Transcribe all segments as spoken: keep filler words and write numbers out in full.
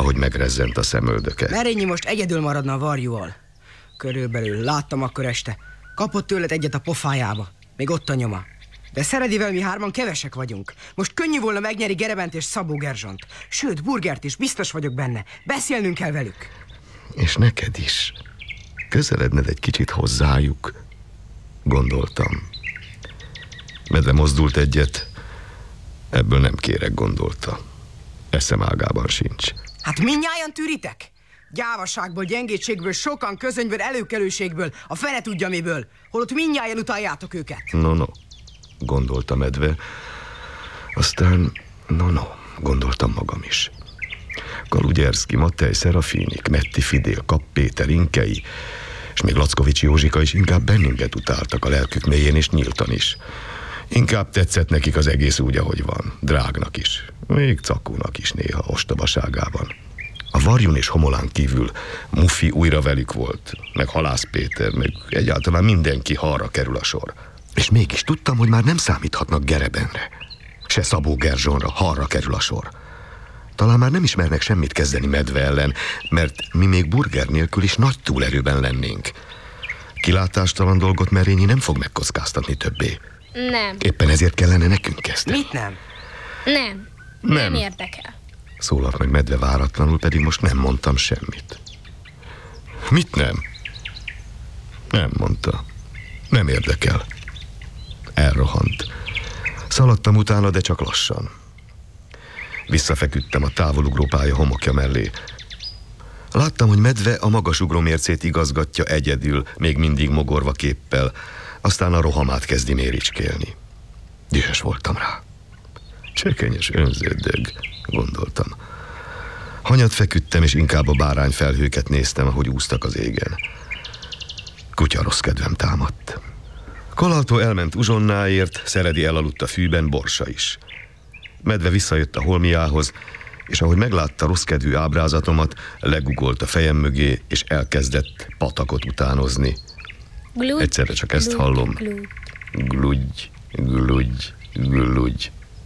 ahogy megrezzent a szemöldöke. Merényi most egyedül maradna a varjúval. Körülbelül láttam akkor este. Kapott tőled egyet a pofájába. Még ott a nyoma. De Szeredivel mi hárman kevesek vagyunk. Most könnyű volna megnyeri Gerebent és Szabó Gerzsont. Sőt, Burgert is, biztos vagyok benne. Beszélnünk kell velük. És neked is. Közeledned egy kicsit hozzájuk, gondoltam. Medve mozdult egyet. Ebből nem kérek, gondolta. Eszem ágában sincs. Hát mindnyájan tűritek? Gyávaságból, gyengétségből, sokan közönyből, előkelőségből, a fene tudja miből. Holott mindnyájan utáljátok őket. No, no, gondolta Medve. Aztán, no, no, gondoltam magam is. Kalugyerszki, Matej, Szerafinik, Metti Fidél, Kapp Péter, Inkei, és még Lackovics Józsika is inkább bennünket utáltak a lelkük mélyén és nyíltan is. Inkább tetszett nekik az egész úgy, ahogy van. Drágnak is. Még Cakónak is néha ostobaságában. A Varjun és Homolán kívül Mufi újra velük volt, meg Halász Péter, meg egyáltalán mindenki, ha arra kerül a sor. És mégis tudtam, hogy már nem számíthatnak Gerebenre, se Szabó Gerzsonra, ha arra kerül a sor. Talán már nem ismernek semmit kezdeni Medve ellen, mert mi még Burger nélkül is nagy túlerőben lennénk. Kilátástalan dolgot Merényi nem fog megkockáztatni többé. Nem. Éppen ezért kellene nekünk kezdeni. Mit nem? Nem. Nem. Nem érdekel. Szólalt meg Medve váratlanul, pedig most nem mondtam semmit. Mit nem? Nem mondta. Nem érdekel. Elrohant. Szaladtam utána, de csak lassan. Visszafeküdtem a távolugró pálya homokja mellé. Láttam, hogy Medve a magasugró mércét igazgatja egyedül, még mindig mogorva képpel, aztán a rohamát kezdi méricskélni. Dühös voltam rá. Csekenyes önződög, gondoltam. Hanyat feküdtem, és inkább a bárányfelhőket néztem, ahogy úsztak az égen. Kutya rossz kedvem támadt. Kolaltó elment uzsonnáért, Szeredi elaludt a fűben, Borsa is. Medve visszajött a holmiához, és ahogy meglátta rossz kedvű ábrázatomat, legugolt a fejem mögé, és elkezdett patakot utánozni. Glud, Egyszerre csak ezt glud, hallom. glud. Gludgy, gludgy, gludgy.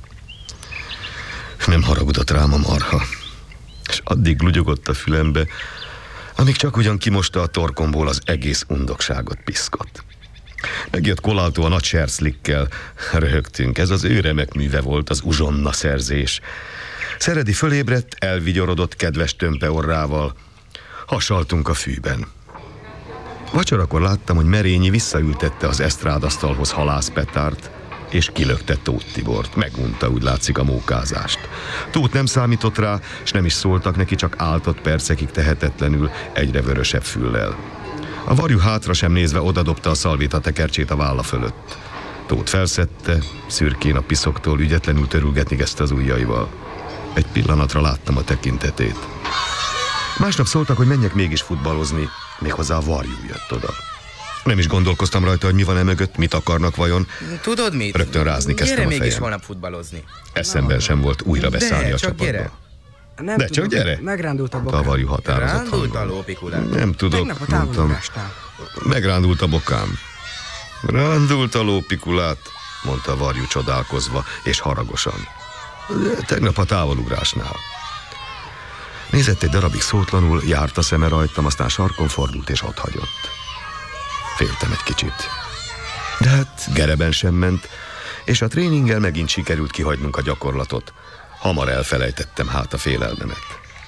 Nem haragudott rám a marha, és addig glugyogott a fülembe, amíg csak ugyan kimosta a torkomból az egész undokságot, piszkot. Megjött Kolaltó a nagy serszlikkel. Röhögtünk, ez az ő remek műve volt, az uzsonna szerzés. Szeredi fölébredt, elvigyorodott kedves tömpe orrával. Hasaltunk a fűben. Vacsorakor láttam, hogy Merényi visszaültette az esztrádasztalhoz Halász Petárt, és kilökte Tóth Tibort. Megunta, úgy látszik, a mókázást. Tóth nem számított rá, és nem is szóltak neki, csak áltott percekig tehetetlenül, egyre vörösebb füllel. A varjú hátra sem nézve odadobta a szalvéta tekercsét a válla fölött. Tóth felszedte, szürkén a piszoktól ügyetlenül törülgetni kezdte az ujjaival. Egy pillanatra láttam a tekintetét. Másnap szóltak, hogy menjek mégis futballozni, méghozzá a varjú jött oda. Nem is gondolkoztam rajta, hogy mi van e mögött, mit akarnak vajon. Tudod mit? Rögtön rázni kezdtem gyere a fejem. mégis holnap futballozni. Eszemben sem volt újra beszállni De, a csak csapatba. gyere. Nem De tudom, csak gyere! Megrándult a A bokám. varjú határozott Rándult a hangon. lópikulát. Nem tudok, Tegnap a mondtam. távolugrásnál. Megrándult a bokám. Rándult a lópikulát, mondta a varjú csodálkozva és haragosan. De tegnap a távolugrásnál. Nézett egy darabig szótlanul, járt a szeme rajtam, aztán sarkon fordult és ott hagyott. Féltem egy kicsit. De hát Gereben sem ment, és a tréninggel megint sikerült kihagynunk a gyakorlatot. Hamar elfelejtettem hát a félelmemet.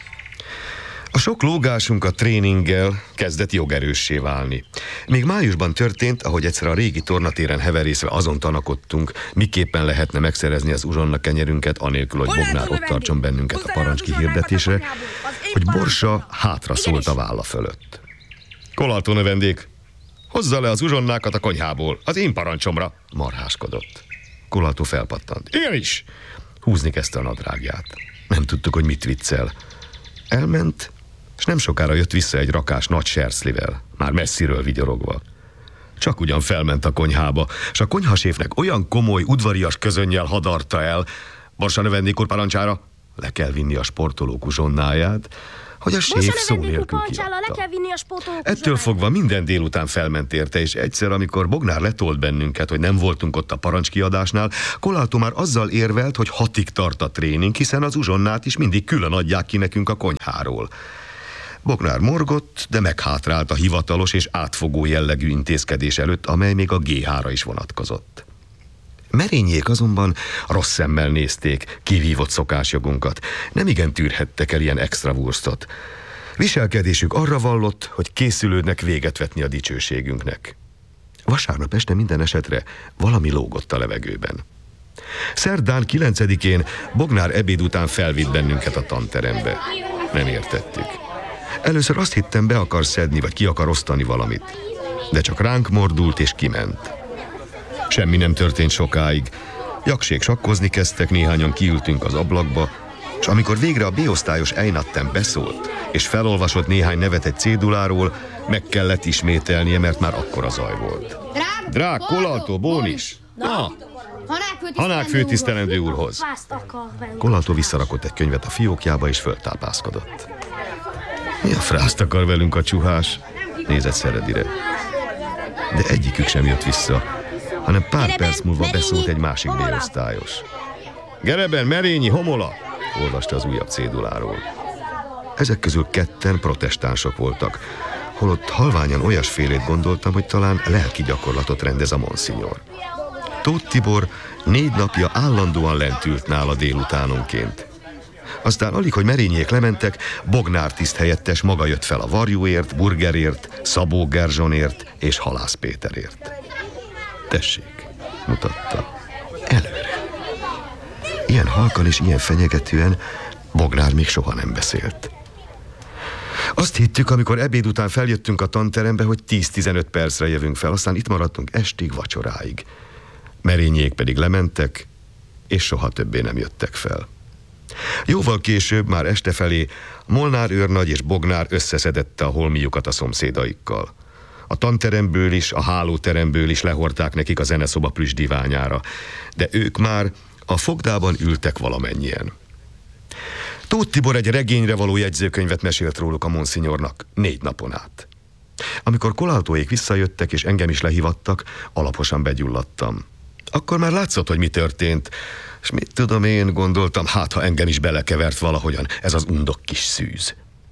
A sok lógásunk a tréninggel kezdett jogerőssé válni. Még májusban történt, ahogy egyszer a régi tornatéren heverészve azon tanakodtunk, miképpen lehetne megszerezni az uzsonna kenyerünket, anélkül, hogy Bognár ott tartson bennünket a parancs kihirdetésre, hogy Borsa hátra szólt a válla fölött. Kolaltó növendék, hozza le az uzsonnákat a konyhából, az én parancsomra, marháskodott. Kolaltó felpattant. Én is! Húzni kezdte a nadrágját. Nem tudtuk, hogy mit viccel. Elment, és nem sokára jött vissza egy rakás nagy serszlivel, már messziről vigyorogva. Csak ugyan felment a konyhába, és a konyhaséfnek olyan komoly, udvarias közönnyel hadarta el. Borsa növendék úr parancsára, le kell vinni a sportolók uzsonnáját, hogy a séf szó nélkül kiadta. Ettől fogva minden délután felment érte, és egyszer, amikor Bognár letolt bennünket, hogy nem voltunk ott a parancskiadásnál, Koláltó már azzal érvelt, hogy hatig tart a tréning, hiszen az uzsonnát is mindig külön adják ki nekünk a konyháról. Bognár morgott, de meghátrált a hivatalos és átfogó jellegű intézkedés előtt, amely még a gé há-ra is vonatkozott. Merényék azonban rossz szemmel nézték kivívott szokásjogunkat. Nem igen tűrhettek el ilyen extra wurstot. Viselkedésük arra vallott, hogy készülődnek véget vetni a dicsőségünknek. Vasárnap este minden esetre valami lógott a levegőben. Szerdán kilencedikén Bognár ebéd után felvitt bennünket a tanterembe. Nem értettük. Először azt hittem, be akar szedni, vagy ki akar osztani valamit. De csak ránk mordult és kiment. Semmi nem történt sokáig. Jaksék sakkozni kezdtek, néhányan kiültünk az ablakba, és amikor végre a bé-osztályos Einatten beszólt, és felolvasott néhány nevet egy céduláról, meg kellett ismételnie, mert már akkora zaj volt. Drák, Koláltó, Bónis! Na! Hanák főtisztelendő úrhoz! Koláltó visszarakott egy könyvet a fiókjába, és föltápászkodott. Mi a frászt akar velünk a csuhás? Nézett Szeredire. De egyikük sem jött vissza, hanem pár perc múlva beszólt egy másik bé-osztályos. Gereben, Merényi, Homola! Olvasta az újabb céduláról. Ezek közül ketten protestánsok voltak, holott halványan olyasfélét gondoltam, hogy talán lelki gyakorlatot rendez a Monsignor. Tóth Tibor négy napja állandóan lent ült nála délutánonként. Aztán alig, hogy Merényék lementek, Bognár tiszthelyettes maga jött fel a Varjúért, Burgerért, Szabó Gerzsonért és Halász Péterért. Tessék, mutatta. Előre. Ilyen halkan és ilyen fenyegetően Bognár még soha nem beszélt. Azt hittük, amikor ebéd után feljöttünk a tanterembe, hogy tíz-tizenöt percre jövünk fel, aztán itt maradtunk estig, vacsoráig. Merényék pedig lementek, és soha többé nem jöttek fel. Jóval később, már este felé, Molnár őrnagy és Bognár összeszedette a holmiukat a szomszédaikkal. A tanteremből is, a hálóteremből is lehordták nekik a zeneszoba plüsdiványára, de ők már a fogdában ültek valamennyien. Tóth Tibor egy regényre való jegyzőkönyvet mesélt róluk a Monsignornak négy napon át. Amikor Koláltóék visszajöttek és engem is lehívattak, alaposan begyulladtam. Akkor már látszott, hogy mi történt, és mit tudom én, gondoltam, hát ha engem is belekevert valahogyan ez az undok kis szűz.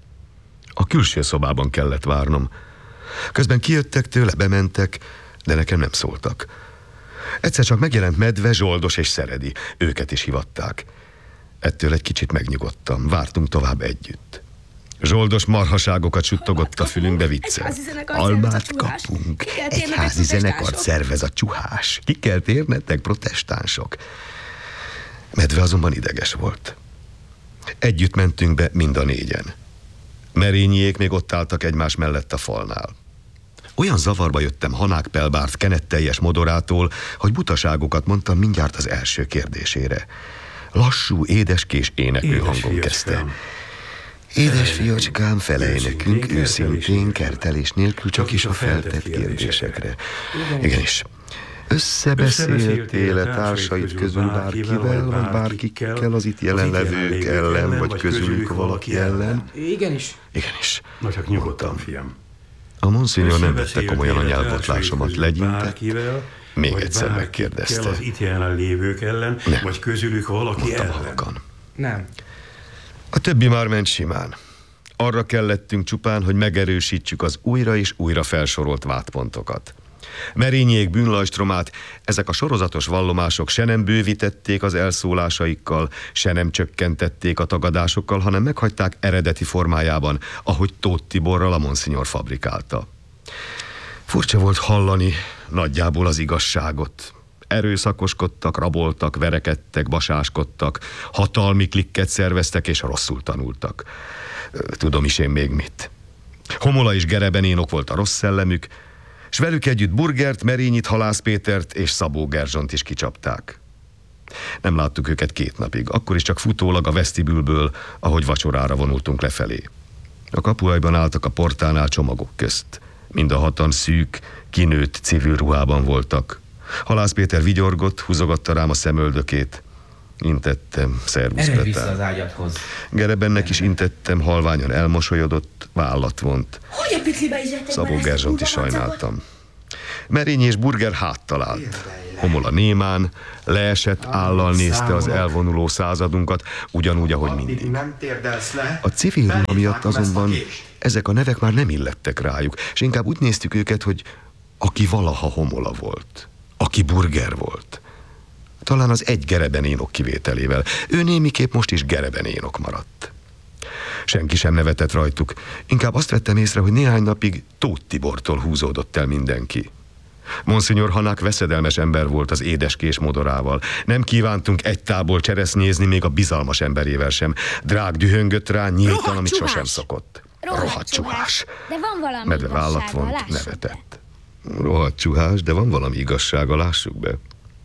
A külső szobában kellett várnom. Közben kijöttek tőle, bementek, de nekem nem szóltak. Egyszer csak megjelent Medve, Zsoldos és Szeredi. Őket is hivatták. Ettől egy kicsit megnyugodtam. Vártunk tovább együtt. Zsoldos marhaságokat suttogott a fülünkbe viccel. Almát kapunk. Egyházi zenekart szervez a csuhás. Ki kell térnetek, protestánsok. Medve azonban ideges volt. Együtt mentünk be mind a négyen. Merényiék még ott álltak egymás mellett a falnál. Olyan zavarba jöttem Hanák Pelbárt kenetteljes modorától, hogy butaságokat mondtam mindjárt az első kérdésére. Lassú, édeskés éneklő hangon kezdte. Édes fiacskám, felej nekünk őszintén, kertelés nélkül, csak is a feltett kérdésekre. Igenis. Összebeszéltél-e társaid közül bárkivel, vagy bárkikkel az itt jelenlevők ellen, vagy közülük valaki ellen? Igenis. Igenis. Na csak nyugodtan, fiam. A Monsignor nem vette komolyan a nyelvbotlásomat, legyintett, még egyszer Kell megkérdezte. az itt jelenlévők ellen, Nem. vagy közülük valaki Mondtam ellen. halkan. Nem. A többi már ment simán. Arra kellettünk csupán, hogy megerősítsük az újra és újra felsorolt vádpontokat. Merényék bűnlajstromát ezek a sorozatos vallomások se nem bővítették az elszólásaikkal, se nem csökkentették a tagadásokkal, hanem meghagyták eredeti formájában, ahogy Tóth Tiborral a Monsignor fabrikálta. Furcsa volt hallani nagyjából az igazságot. Erőszakoskodtak, raboltak, verekedtek, basáskodtak, hatalmi klikket szerveztek és rosszul tanultak. Tudom is én még mit. Homola és Gerebenénok volt a rossz szellemük, s velük együtt Burgert, Merényit, Halász Pétert és Szabó Gerzsont is kicsapták. Nem láttuk őket két napig, akkor is csak futólag a vesztibülből, ahogy vacsorára vonultunk lefelé. A kapuajban álltak a portánál csomagok közt. Mind a hatan szűk, kinőtt civil ruhában voltak. Halász Péter vigyorgott, húzogatta rám a szemöldökét. Intettem, szervusz Eredj vissza az Petán. ágyadhoz. Gerebennek is intettem, halványan elmosolyodott, vállat vont. Hogy a piclibe is ettek Szabó bele ezt a Gerzsont is kurva macagot? sajnáltam. Merényi és Burger háttal állt. Homola némán, leesett állal nézte az elvonuló századunkat, ugyanúgy, ahogy mindig. Nem térdelsz le. A civil ruha miatt Felhívnám ezt a azonban kést. ezek a nevek már nem illettek rájuk, és inkább úgy néztük őket, hogy aki valaha Homola volt, aki Burger volt. Talán az egy Gerebenénok kivételével. Ő némiképp most is Gerebenénok maradt. Senki sem nevetett rajtuk. Inkább azt vettem észre, hogy néhány napig Tóth Tibortól húzódott el mindenki. Monsignor Hanák veszedelmes ember volt az édeskés modorával. Nem kívántunk egy tából cseresznyézni, még a bizalmas emberével sem. Drág dühöngött rá nyíltan, Rohadt amit csuhás. sosem szokott. Rohadt Rohadt csuhás. De van valami Medve vállat igazsága, vont, lássuk nevetett. Rohadt csuhás, de van valami igazsága, lássuk be.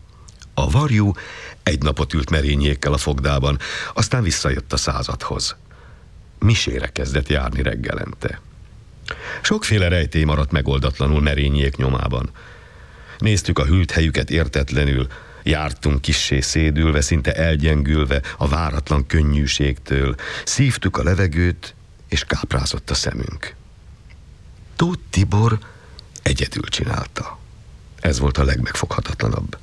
A varjú egy napot ült Merényékkel a fogdában, aztán visszajött a századhoz. Misére kezdett járni reggelente. Sokféle rejtély maradt megoldatlanul Merényék nyomában. Néztük a hűlt helyüket értetlenül, jártunk kissé szédülve, szinte elgyengülve a váratlan könnyűségtől, szívtuk a levegőt, és káprázott a szemünk. Tóth Tibor egyedül csinálta. Ez volt a legmegfoghatatlanabb.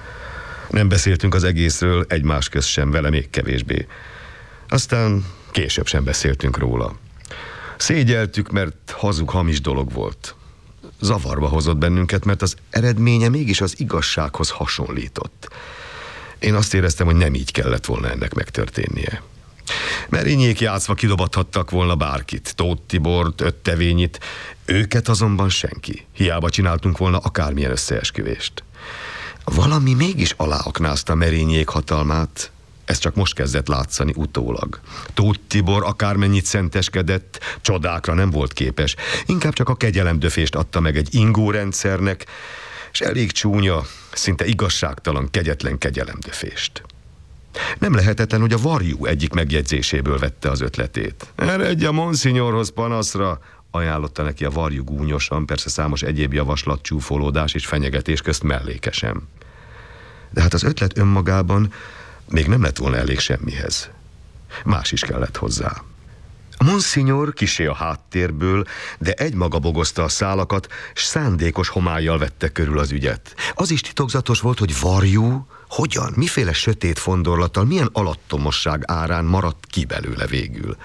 Nem beszéltünk az egészről, egymás közt sem, vele még kevésbé. Aztán később sem beszéltünk róla. Szégyeltük, mert hazug, hamis dolog volt. Zavarba hozott bennünket, mert az eredménye mégis az igazsághoz hasonlított. Én azt éreztem, hogy nem így kellett volna ennek megtörténnie. Merényék játszva kidobathattak volna bárkit, Tóth Tibort, Öttevényit, őket azonban senki. Hiába csináltunk volna akármilyen összeesküvést. Valami mégis aláaknázta Merényék hatalmát, ez csak most kezdett látszani utólag. Tóth Tibor akármennyit szenteskedett, csodákra nem volt képes, inkább csak a kegyelemdöfést adta meg egy ingórendszernek, és elég csúnya, szinte igazságtalan, kegyetlen kegyelemdöfést. Nem lehetetlen, hogy a varjú egyik megjegyzéséből vette az ötletét. Eredj a Monsignorhoz panaszra, ajánlotta neki a varjú gúnyosan, persze számos egyéb javaslat, csúfolódás és fenyegetés közt mellékesen. De hát az ötlet önmagában még nem lett volna elég semmihez. Más is kellett hozzá. A Monsignor kissé a háttérből, de egymaga bogozta a szálakat, s szándékos homállyal vette körül az ügyet. Az is titokzatos volt, hogy varjú, hogyan, miféle sötét fondorlattal, milyen alattomosság árán maradt ki belőle végül.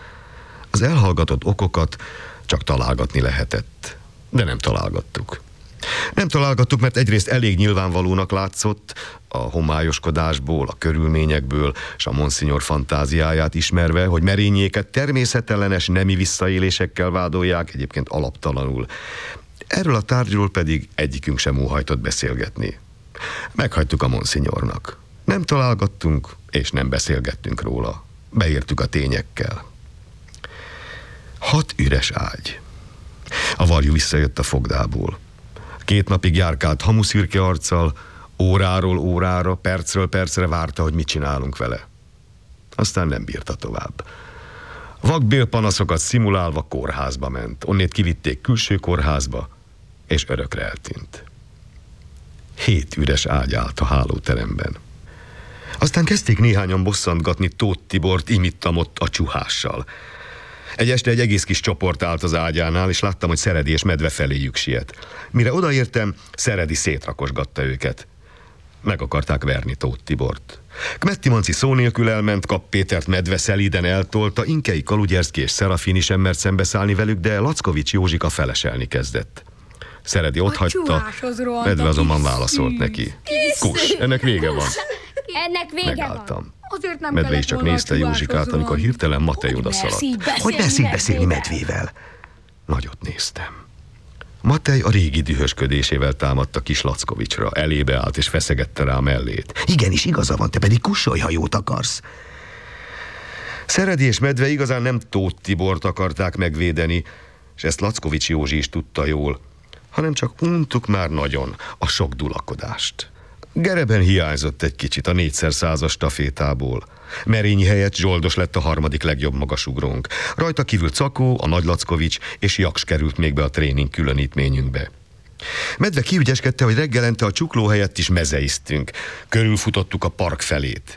Az elhallgatott okokat csak találgatni lehetett, de nem találgattuk. Nem találgattuk, mert egyrészt elég nyilvánvalónak látszott, a homályoskodásból, a körülményekből, és a Monsignor fantáziáját ismerve, hogy Merényéket természetellenes nemi visszaélésekkel vádolják, egyébként alaptalanul. Erről a tárgyról pedig egyikünk sem óhajtott beszélgetni. Meghagytuk a Monsignornak. Nem találgattunk, és nem beszélgettünk róla. Beírtuk a tényekkel. Hat üres ágy. A varjú visszajött a fogdából. Két napig járkált hamuszürke arccal, óráról órára, percről percre várta, hogy mit csinálunk vele. Aztán nem bírta tovább. Vakbélpanaszokat szimulálva kórházba ment. Onnét kivitték külső kórházba, és örökre eltűnt. Hét üres ágy állt a hálóteremben. Aztán kezdték néhányan bosszantgatni Tóth Tibort imittam ott a csuhással. Egy este egy egész kis csoport állt az ágyánál, és láttam, hogy Szeredi és Medve feléjük siet. Mire odaértem, Szeredi szétrakosgatta őket. Meg akarták verni Tóth Tibort. Kmetti Manci szó nélkül elment, Kapp Pétert Medve szelíden eltolta, Inkei Kalugyerszki és Szerafini sem mert szembeszállni velük, de Lackovics Józsika feleselni kezdett. Szeredi otthagyta, Medve azonban válaszolt neki. Kus, ennek vége van. Ennek vége van. Megálltam. Azért nem Medve is kellett csak volna nézte a Józsikát, csúváshoz amikor rohanni. hirtelen Matej oda mersz szaladt. így beszélni Hogy mersz így beszélni Medvével? Medvével? Nagyot néztem. Matej a régi dühösködésével támadt a kis Lackovicsra, elébe állt és feszegette rá a mellét. Igenis, igaza van, te pedig kussolj, ha jót akarsz. Szeredi és Medve igazán nem Tóth Tibort akarták megvédeni, és ezt Lackovics Józsi is tudta jól, hanem csak untuk már nagyon a sok dulakodást. Gereben hiányzott egy kicsit a négyszer százas stafétából. Merényi helyett Zsoldos lett a harmadik legjobb magasugrónk. Rajta kívül Cakó, a Nagy Lackovics és Jaks került még be a tréning különítményünkbe. Medve kiügyeskedte, hogy reggelente a csukló helyett is mezeiztünk. Körülfutottuk a park felét.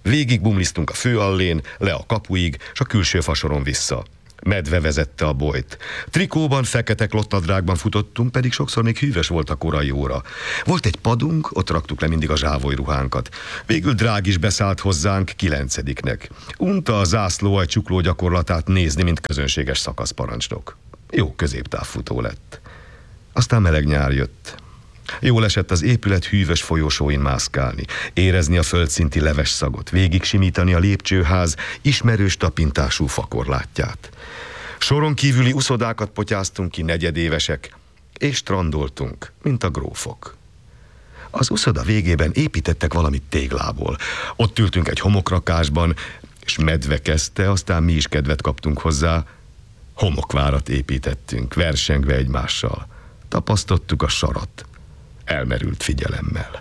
Végig bumlisztunk a főallén, le a kapuig, s a külső fasoron vissza. Medve vezette a bolyt. Trikóban, fekete klottadrágban futottunk, pedig sokszor még hűvös volt a korai óra. Volt egy padunk, ott raktuk le mindig a zsávolyruhánkat. Végül Drág is beszállt hozzánk kilencediknek. Unta a zászlóaj csukló gyakorlatát nézni, mint közönséges szakaszparancsnok. Jó középtávfutó lett. Aztán meleg nyár jött. Jól esett az épület hűvös folyosóin mászkálni, érezni a földszinti leves szagot, végig simítani a lépcsőház ismerős tapintású fakorlátját. Soron kívüli uszodákat potyáztunk ki negyedévesek, és strandoltunk, mint a grófok. Az uszoda végében építettek valamit téglából. Ott ültünk egy homokrakásban, és medve kezdte, aztán mi is kedvet kaptunk hozzá. Homokvárat építettünk, versengve egymással. Tapasztottuk a sarat, elmerült figyelemmel.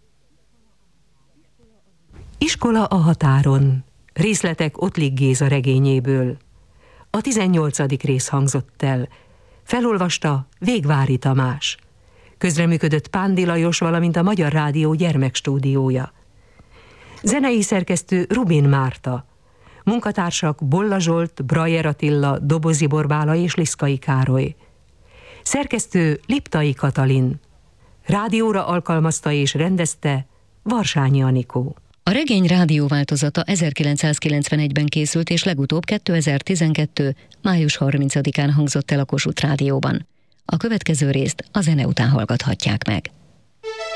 Iskola a határon. Részletek Ottlik Géza regényéből. A tizennyolcadik rész hangzott el. Felolvasta Végvári Tamás. Közreműködött Pándi Lajos, valamint a Magyar Rádió gyermekstúdiója. Zenei szerkesztő Rubin Márta. Munkatársak Bolla Zsolt, Brajer Attila, Dobozi Borbála és Liszkai Károly. Szerkesztő Liptai Katalin. Rádióra alkalmazta és rendezte Varsányi Anikó. A regény rádióváltozata ezerkilencszázkilencvenegyben készült, és legutóbb kétezer-tizenkettő. május harmincadikán hangzott el a Kossuth Rádióban. A következő részt a zene után hallgathatják meg.